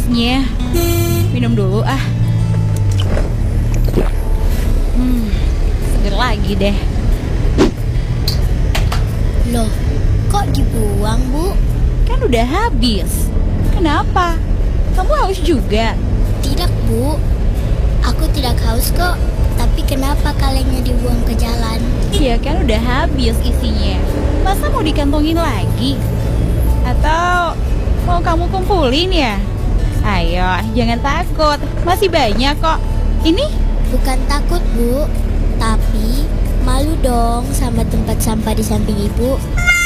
panas-panasnya. Minum dulu ah. Seger lagi deh. Loh, kok dibuang, Bu? Kan udah habis. Kenapa? Kamu haus juga? Tidak, Bu. Aku tidak haus kok. Tapi kenapa kalengnya dibuang ke jalan? Iya kan udah habis isinya. Masa mau dikantongin lagi? Atau mau kamu kumpulin ya? Ayo, jangan takut. Masih banyak kok. Ini? Bukan takut, Bu. Tapi malu dong sama tempat sampah di samping Ibu.